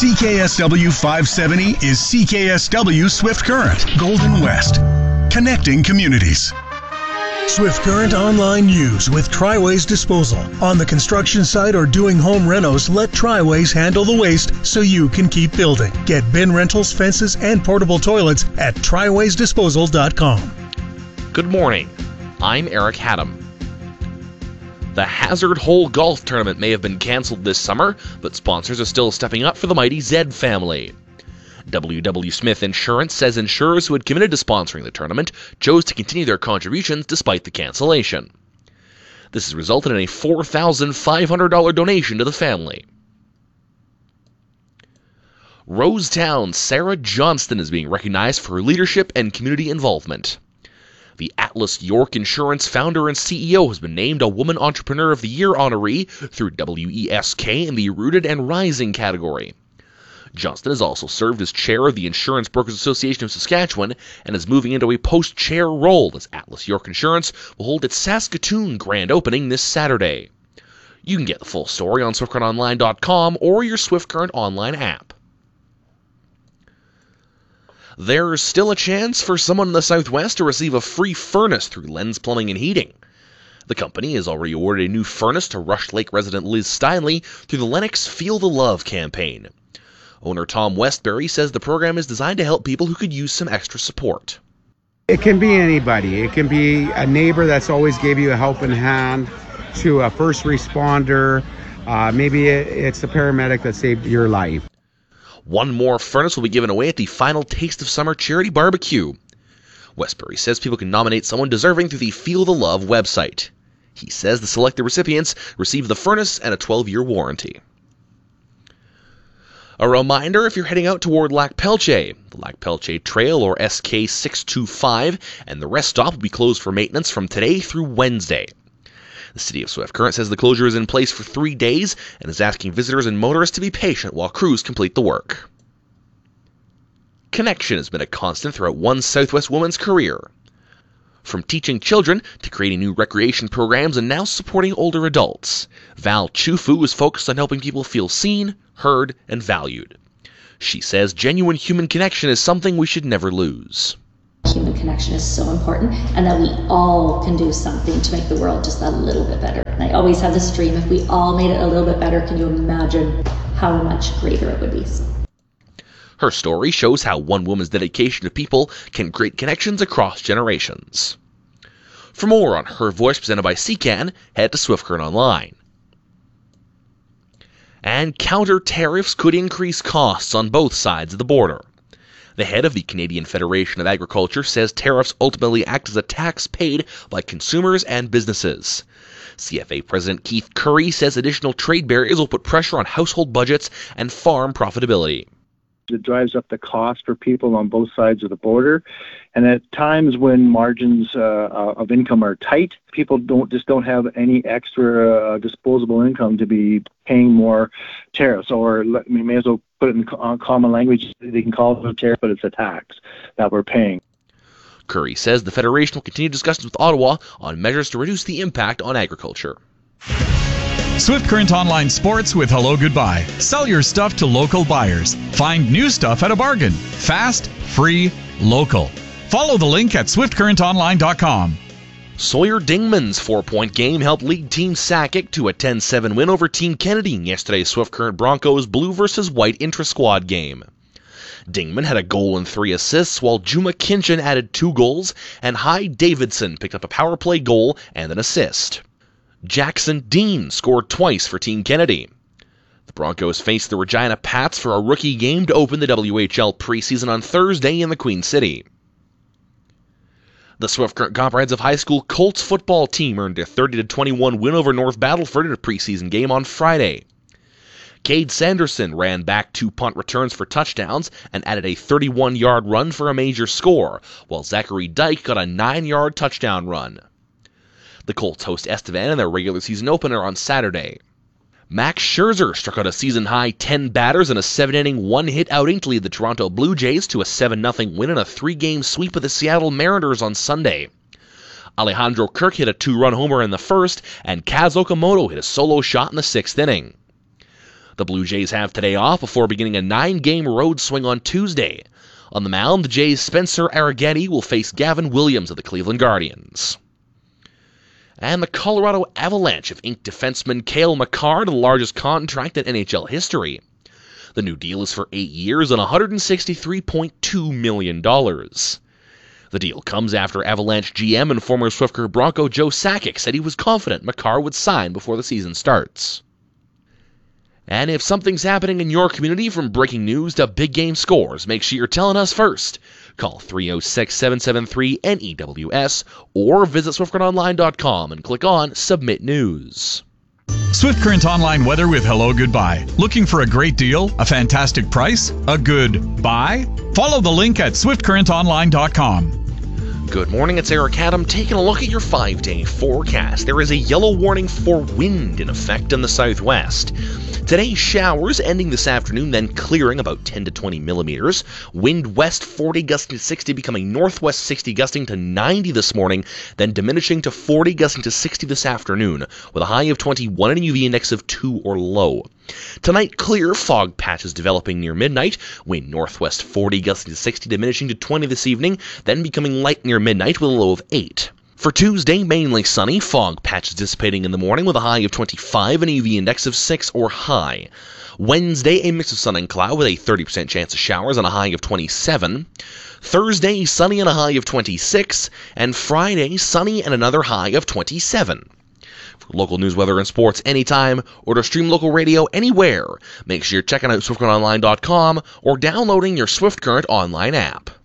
CKSW 570 is CKSW Swift Current, Golden West, connecting communities. Swift Current Online News with Triways Disposal. On the construction site or doing home renos, let Triways handle the waste so you can keep building. Get bin rentals, fences, and portable toilets at triwaysdisposal.com. Good morning. I'm Eric Haddam. The Hazard Hole Golf Tournament may have been cancelled this summer, but sponsors are still stepping up for the mighty Zed family. W.W. Smith Insurance says insurers who had committed to sponsoring the tournament chose to continue their contributions despite the cancellation. This has resulted in a $4,500 donation to the family. Rosetown's Sarah Johnston is being recognized for her leadership and community involvement. The Atlas York Insurance founder and CEO has been named a Woman Entrepreneur of the Year honoree through WESK in the Rooted and Rising category. Johnston has also served as chair of the Insurance Brokers Association of Saskatchewan and is moving into a post-chair role as Atlas York Insurance will hold its Saskatoon grand opening this Saturday. You can get the full story on SwiftCurrentOnline.com or your SwiftCurrent Online app. There's still a chance for someone in the Southwest to receive a free furnace through Lens Plumbing and Heating. The company has already awarded a new furnace to Rush Lake resident Liz Steinley through the Lennox Feel the Love campaign. Owner Tom Westbury says the program is designed to help people who could use some extra support. It can be anybody. It can be a neighbor that's always gave you a helping hand, to a first responder. Maybe it's a paramedic that saved your life. One more furnace will be given away at the final Taste of Summer charity barbecue. Westbury says people can nominate someone deserving through the Feel the Love website. He says the selected recipients receive the furnace and a 12-year warranty. A reminder if you're heading out toward Lac Pelche, the Lac Pelche Trail, or SK625, and the rest stop will be closed for maintenance from today through Wednesday. The City of Swift Current says the closure is in place for 3 days and is asking visitors and motorists to be patient while crews complete the work. Connection has been a constant throughout one Southwest woman's career. From teaching children to creating new recreation programs and now supporting older adults, Val Chufu is focused on helping people feel seen, heard, and valued. She says genuine human connection is something we should never lose. Human connection is so important, and that we all can do something to make the world just a little bit better. And I always have this dream, if we all made it a little bit better, can you imagine how much greater it would be? Her story shows how one woman's dedication to people can create connections across generations. For more on Her Voice presented by CCAN, head to Swift Current Online. And counter tariffs could increase costs on both sides of the border. The head of the Canadian Federation of Agriculture says tariffs ultimately act as a tax paid by consumers and businesses. CFA President Keith Curry says additional trade barriers will put pressure on household budgets and farm profitability. It drives up the cost for people on both sides of the border. And at times when margins of income are tight, people don't have any extra disposable income to be paying more tariffs. Or we may as well put it in common language. They can call it a tariff, but it's a tax that we're paying. Curry says the Federation will continue discussions with Ottawa on measures to reduce the impact on agriculture. Swift Current Online Sports with Hello Goodbye. Sell your stuff to local buyers. Find new stuff at a bargain. Fast, free, local. Follow the link at SwiftCurrentOnline.com. Sawyer Dingman's 4-point game helped lead Team Sakic to a 10-7 win over Team Kennedy in yesterday's Swift Current Broncos blue versus white intra-squad game. Dingman had a goal and 3 assists, while Juma Kinchin added 2 goals, and Hyde Davidson picked up a power play goal and an assist. Jackson Dean scored twice for Team Kennedy. The Broncos faced the Regina Pats for a rookie game to open the WHL preseason on Thursday in the Queen City. The Swift Current Comprehensive High School Colts football team earned a 30-21 win over North Battleford in a preseason game on Friday. Cade Sanderson ran back 2 punt returns for touchdowns and added a 31-yard run for a major score, while Zachary Dyke got a 9-yard touchdown run. The Colts host Estevan in their regular season opener on Saturday. Max Scherzer struck out a season-high 10 batters in a 7-inning one-hit outing to lead the Toronto Blue Jays to a 7-0 win in a 3-game sweep of the Seattle Mariners on Sunday. Alejandro Kirk hit a 2-run homer in the first, and Kaz Okamoto hit a solo shot in the 6th inning. The Blue Jays have today off before beginning a 9-game road swing on Tuesday. On the mound, the Jays' Spencer Arrighetti will face Gavin Williams of the Cleveland Guardians. And the Colorado Avalanche have inked defenseman Cale Makar to the largest contract in NHL history. The new deal is for 8 years and $163.2 million. The deal comes after Avalanche GM and former Swift Current Bronco Joe Sakic said he was confident Makar would sign before the season starts. And if something's happening in your community, from breaking news to big game scores, make sure you're telling us first. Call 306-773-NEWS or visit SwiftCurrentOnline.com and click on Submit News. Swift Current Online weather with Hello Goodbye. Looking for a great deal, a fantastic price, a good buy? Follow the link at SwiftCurrentOnline.com. Good morning, it's Eric Adam taking a look at your 5-day forecast. There is a yellow warning for wind in effect in the southwest. Today, showers ending this afternoon, then clearing about 10 to 20 millimeters. Wind west 40 gusting to 60, becoming northwest 60 gusting to 90 this morning, then diminishing to 40 gusting to 60 this afternoon, with a high of 21 and a UV index of 2 or low. Tonight, clear, fog patches developing near midnight. Wind northwest 40 gusting to 60, diminishing to 20 this evening, then becoming light near midnight with a low of 8. For Tuesday, mainly sunny, fog patches dissipating in the morning with a high of 25 and a UV index of 6 or high. Wednesday, a mix of sun and cloud with a 30% chance of showers and a high of 27. Thursday, sunny and a high of 26. And Friday, sunny and another high of 27. For local news, weather, and sports anytime, or to stream local radio anywhere, make sure you're checking out SwiftCurrentOnline.com or downloading your Swift Current online app.